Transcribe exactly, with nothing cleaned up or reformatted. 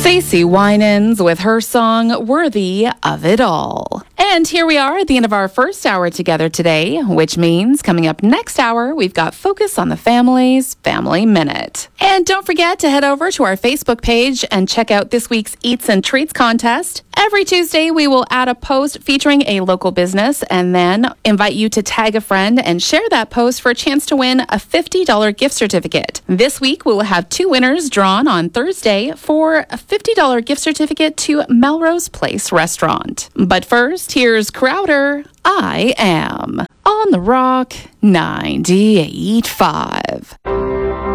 Stacey Winans with her song Worthy of It All. And here we are at the end of our first hour together today, which means coming up next hour, we've got Focus on the Family's Family Minute. And don't forget to head over to our Facebook page and check out this week's Eats and Treats contest. Every Tuesday, we will add a post featuring a local business and then invite you to tag a friend and share that post for a chance to win a fifty dollars gift certificate. This week, we will have two winners drawn on Thursday for a fifty dollars gift certificate to Melrose Place Restaurant. But first, here's Crowder, I Am, on the Rock ninety-eight point five.